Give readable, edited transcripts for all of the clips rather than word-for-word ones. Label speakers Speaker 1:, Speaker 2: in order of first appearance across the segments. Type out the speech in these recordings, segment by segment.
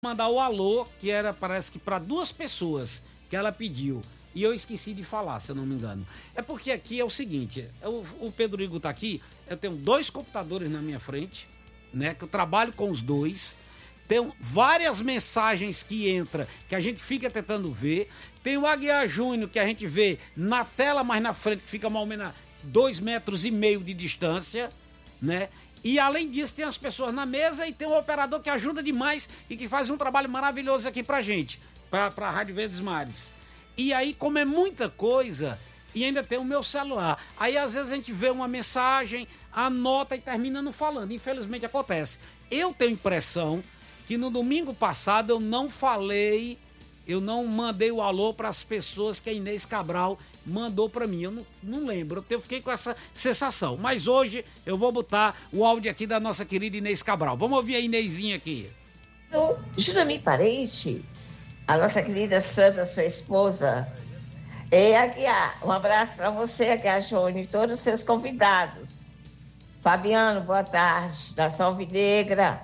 Speaker 1: mandar o alô, que era, parece que para 2 pessoas que ela pediu. E eu esqueci de falar, se eu não me engano. É porque aqui é o seguinte, o Pedro Igor tá aqui, eu tenho 2 computadores na minha frente, né? Que eu trabalho com os 2. Tem várias mensagens que entra, que a gente fica tentando ver. Tem o Aguiar Júnior, que a gente vê na tela mais na frente, que fica mais ou menos a 2,5 metros de distância, né? E além disso, tem as pessoas na mesa e tem um operador que ajuda demais e que faz um trabalho maravilhoso aqui pra gente, pra Rádio Verdes Mares. E aí, como é muita coisa, e ainda tem o meu celular. Aí, às vezes, a gente vê uma mensagem, anota e termina não falando. Infelizmente, acontece. Eu tenho impressão que no domingo passado eu não falei, eu não mandei o alô para as pessoas que a Inês Cabral mandou para mim. Eu não lembro, eu fiquei com essa sensação. Mas hoje eu vou botar o áudio aqui da nossa querida Inês Cabral. Vamos ouvir a Inezinha aqui.
Speaker 2: O Juramir Parente, a nossa querida Sandra, sua esposa, e Aguiar, um abraço para você, Aguiar Júnior, e todos os seus convidados. Fabiano, boa tarde, Nação Alvinegra.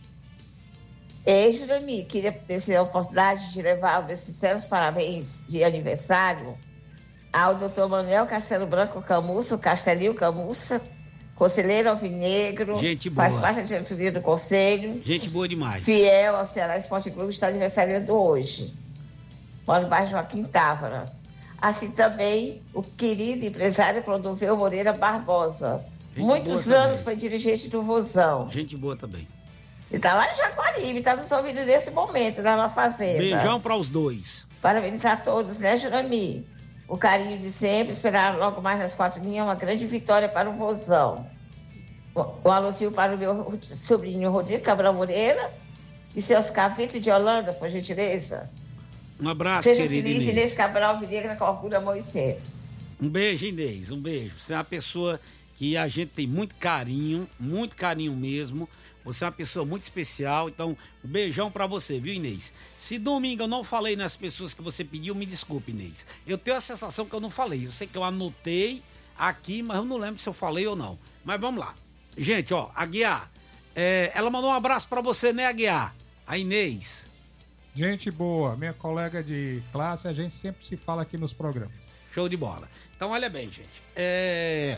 Speaker 2: E Juramir, queria ter a oportunidade de levar os meus sinceros parabéns de aniversário ao Dr. Manuel Castelo Branco Camussa, o Castelinho Camussa, conselheiro alvinegro,
Speaker 1: gente boa.
Speaker 2: Faz parte da diretoria do conselho.
Speaker 1: Gente boa demais.
Speaker 2: Fiel ao Ceará Esporte Clube, está aniversariando hoje. Mora no bairro Joaquim Távora. Assim também o querido empresário Clodoveu Moreira Barbosa.
Speaker 1: Gente
Speaker 2: muitos
Speaker 1: boa
Speaker 2: anos
Speaker 1: também.
Speaker 2: Foi dirigente do Vozão.
Speaker 1: Gente boa também.
Speaker 2: Ele está lá em Jaguaribe, está nos ouvindo nesse momento, lá na fazenda.
Speaker 1: Beijão para os 2.
Speaker 2: Parabenizar a todos, né, Juramir? O carinho de sempre, esperar logo mais nas 4 linhas, uma grande vitória para o Vozão. Um alôzinho para o meu sobrinho Rodrigo Cabral Moreira e seus cavitos de Holanda, por gentileza.
Speaker 1: Um abraço,
Speaker 2: Seja
Speaker 1: querida
Speaker 2: feliz,
Speaker 1: Inês.
Speaker 2: Inês Cabral Videira, com orgulho, amor e sempre.
Speaker 1: Um beijo, Inês, um beijo. Você é uma pessoa que a gente tem muito carinho mesmo. Você é uma pessoa muito especial, então um beijão pra você, viu, Inês? Se domingo eu não falei nas pessoas que você pediu, me desculpe, Inês. Eu tenho a sensação que eu não falei. Eu sei que eu anotei aqui, mas eu não lembro se eu falei ou não. Mas vamos lá. Gente, ó, Aguiar, ela mandou um abraço pra você, né, Aguiar? A Inês.
Speaker 3: Gente boa, minha colega de classe, a gente sempre se fala aqui nos programas.
Speaker 1: Show de bola. Então, olha bem, gente.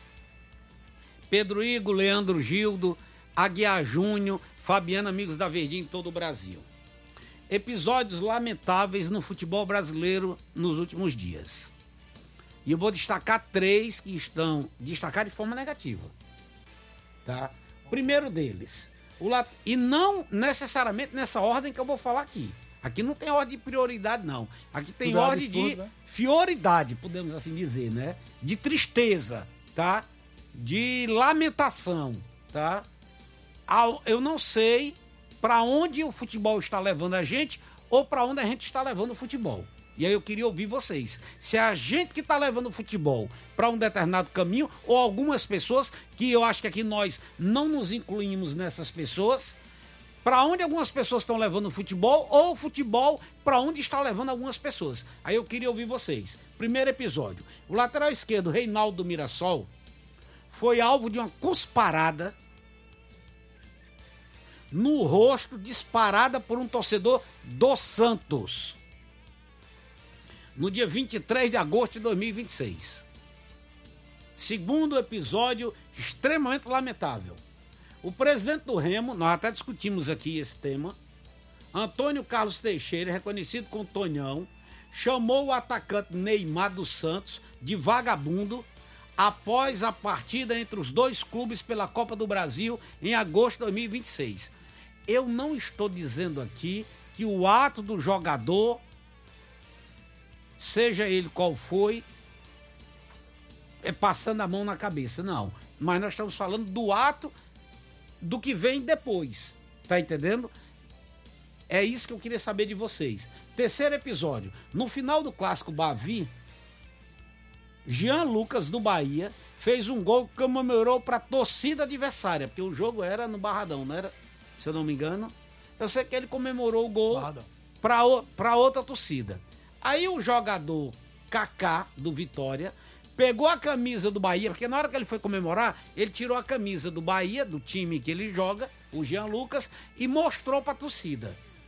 Speaker 1: Pedro Igor, Leandro Gildo, Aguiar Júnior, Fabiano, amigos da Verdinha em todo o Brasil. Episódios lamentáveis no futebol brasileiro nos últimos dias. E eu vou destacar 3 que estão destacar de forma negativa. Tá? Primeiro deles, e não necessariamente nessa ordem que eu vou falar aqui. Aqui não tem ordem de prioridade, não. Aqui tem
Speaker 3: Tudo
Speaker 1: ordem
Speaker 3: absurdo,
Speaker 1: de
Speaker 3: né?
Speaker 1: fioridade, podemos assim dizer, né? De tristeza, tá? De lamentação, tá? Eu não sei para onde o futebol está levando a gente ou para onde a gente está levando o futebol. E aí eu queria ouvir vocês. Se é a gente que está levando o futebol para um determinado caminho ou algumas pessoas, que eu acho que aqui nós não nos incluímos nessas pessoas, para onde algumas pessoas estão levando o futebol ou o futebol para onde está levando algumas pessoas. Aí eu queria ouvir vocês. Primeiro episódio. O lateral esquerdo, Reinaldo do Mirassol, foi alvo de uma cusparada no rosto, disparada por um torcedor do Santos, no dia 23 de agosto de 2026. Segundo episódio extremamente lamentável. O presidente do Remo, nós até discutimos aqui esse tema, Antônio Carlos Teixeira, reconhecido como Tonhão, chamou o atacante Neymar dos Santos de vagabundo após a partida entre os 2 clubes pela Copa do Brasil em agosto de 2026. Eu não estou dizendo aqui que o ato do jogador, seja ele qual foi, é passando a mão na cabeça, não. Mas nós estamos falando do ato do que vem depois, tá entendendo? É isso que eu queria saber de vocês. Terceiro episódio, no final do clássico Bavi, Jean Lucas do Bahia fez um gol que comemorou para a torcida adversária, porque o jogo era no Barradão, não era? Se eu não me engano. Eu sei que ele comemorou o gol para outra torcida. Aí o jogador Kaká do Vitória pegou a camisa do Bahia, porque na hora que ele foi comemorar, ele tirou a camisa do Bahia, do time que ele joga, o Jean Lucas, e mostrou para a torcida.